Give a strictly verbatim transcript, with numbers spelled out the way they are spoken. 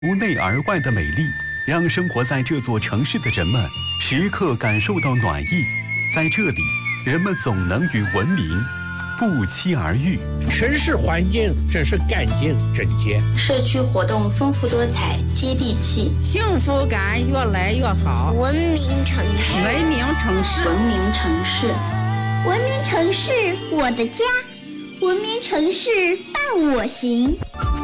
由内而外的美丽，让生活在这座城市的人们时刻感受到暖意。在这里，人们总能与文明不期而遇。 城市环境真是干净整洁， 社区活动丰富多彩，接地气， 幸福感越来越好。 文明城市， 文明城市， 文明城市， 文明城市，我的家，文明城市伴我行。